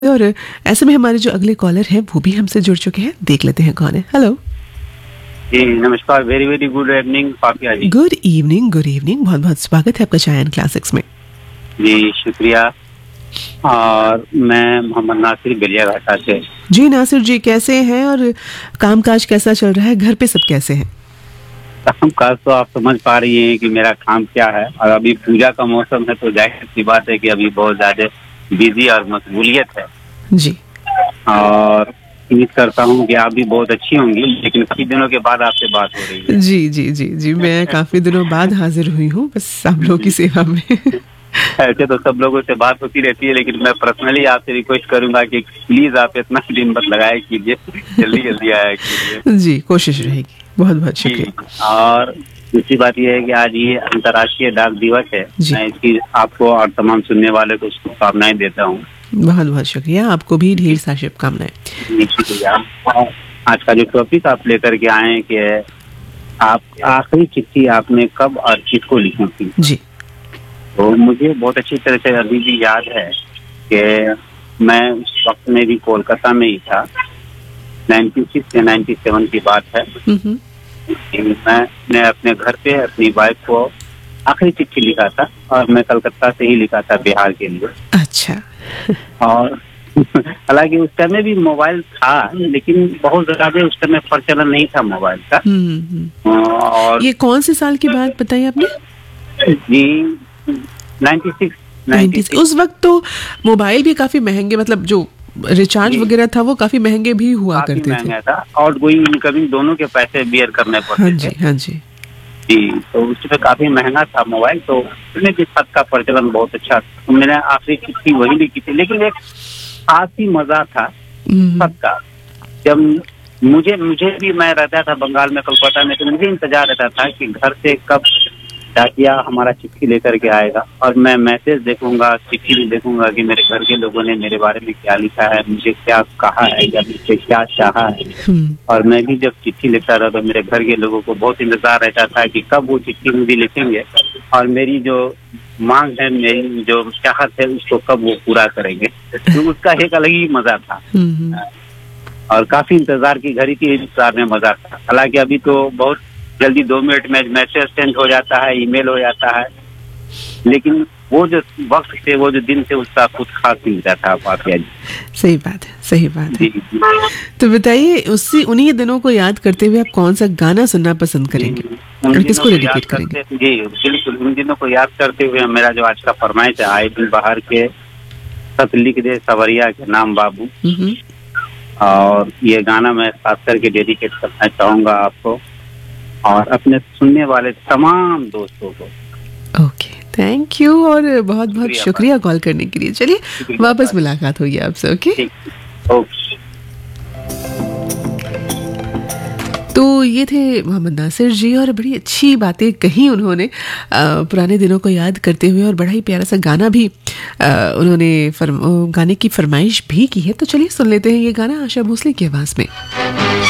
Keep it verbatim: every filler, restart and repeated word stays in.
और ऐसे में हमारे जो अगले कॉलर हैं वो भी हमसे जुड़ चुके हैं, देख लेते हैं कौन है। हेलो जी नमस्कार, वेरी वेरी गुड इवनिंग पापिया जी। गुड इवनिंग गुड इवनिंग बहुत बहुत स्वागत है आपका चायन क्लासिक्स में। जी शुक्रिया। और मैं मोहम्मद नासिर बेलिया घाटा से। जी नासिर जी, कैसे हैं और कामकाज कैसा चल रहा है, घर पे सब कैसे हैं? काम काज तो आप समझ पा रही हैं कि मेरा काम क्या है, और अभी पूजा का मौसम है तो जाहिर सी बात है कि अभी बहुत ज्यादा बिजी और मशगूलियत है। जी और उम्मीद करता हूँ कि आप भी बहुत अच्छी होंगी, लेकिन काफी दिनों के बाद आपसे बात हो रही है। जी जी जी जी मैं काफी दिनों बाद हाजिर हुई हूँ, बस आप लोगों की सेवा में। ऐसे तो सब लोगों से बात होती रहती है, लेकिन मैं पर्सनली आपसे रिक्वेस्ट करूंगा कि प्लीज आप इतना दिन मत लगाया कीजिए, जल्दी जल्दी आया कीजिए। जी कोशिश रहेगी, बहुत बहुत शुक्रिया। और दूसरी बात यह है कि आज ये अंतर्राष्ट्रीय डाक दिवस है, मैं इसकी आपको और तमाम सुनने वाले को शुभकामनाएं देता हूँ। बहुत बहुत शुक्रिया, आपको भी ढेर सारी शुभकामनाएं। शुक्रिया। आज का जो टॉपिक आप लेकर के आए हैं कि आप आखिरी चिट्ठी आपने कब और किसको लिखी थी, जी तो मुझे बहुत अच्छी तरह से अभी भी याद है कि मैं उस वक्त में भी कोलकाता में ही था। छियानवे या सत्तानवे की बात है। मैंने अपने घर पे अपनी वाइफ को आखिरी चिट्ठी लिखा था, और मैं कलकत्ता से ही लिखा था बिहार के लिए। अच्छा। और हालांकि उस समय भी मोबाइल था, लेकिन बहुत ज्यादा उस समय प्रचलन नहीं था मोबाइल का। और ये कौन से साल की बात बताई आपने? जी छियानवे छियानवे। उस वक्त तो मोबाइल भी काफी महंगे, मतलब जो रिचार्ज वगैरह था वो काफी महंगे भी हुआ करते थे। था, और गोइंग इनकमिंग दोनों के पैसे बियर करने पड़ते थे। हाँ जी हाँ जी जी, तो उसमें काफी महंगा था मोबाइल, तो उसमें भी खत का प्रचलन बहुत अच्छा था। तो मैंने आखिरी चिट्ठी वही लिखी थी, लेकिन एक खास ही मजा था खत का। जब मुझे मुझे भी, मैं रहता था बंगाल में, कोलकाता में, तो मुझे इंतजार रहता था कि घर से कब डाकिया हमारा चिट्ठी लेकर के आएगा, और मैं मैसेज देखूंगा, चिट्ठी भी देखूंगा कि मेरे घर के लोगों ने मेरे बारे में क्या लिखा है, मुझे क्या कहा है या मुझसे क्या चाहा है। और मैं भी जब चिट्ठी लिखता रहा तो मेरे घर के लोगों को बहुत इंतजार रहता था कि कब वो चिट्ठी मुझे लिखेंगे, और मेरी जो मांग है, मेरी जो चाहत है, उसको कब वो पूरा करेंगे। तो उसका एक अलग ही मजा था, और काफी इंतजार की घड़ी की इंतजार में मजा था। हालांकि अभी तो बहुत जल्दी दो मिनट में मैसेज सेंड हो जाता है, ईमेल हो जाता है, लेकिन वो जो वक्त थे, वो जो दिन थे, उसका कुछ खास मिलता था। पापिया जी, सही बात है, सही बात है। तो बताइए, उससे उन्हीं दिनों को याद करते हुए आप कौन सा गाना सुनना पसंद करेंगे और किसको डेडिकेट करेंगे? जी बिल्कुल, उन दिनों को याद करते हुए मेरा जो आज का फरमाइश है, आए दिल बाहर के खत लिख दे सवरिया के नाम बाबू। और ये गाना मैं खास करके डेडिकेट करना चाहूंगा आपको और अपने सुनने वाले तमाम दोस्तों को। ओके, थैंक यू और बहुत बहुत शुक्रिया कॉल करने के लिए। चलिए वापस मुलाकात होगी आपसे। Okay okay. तो ये थे मोहम्मद नासिर जी, और बड़ी अच्छी बातें कही उन्होंने आ, पुराने दिनों को याद करते हुए, और बड़ा ही प्यारा सा गाना भी आ, उन्होंने फरम, गाने की फरमाइश भी की है। तो चलिए सुन लेते हैं ये गाना आशा भोसले की आवाज में।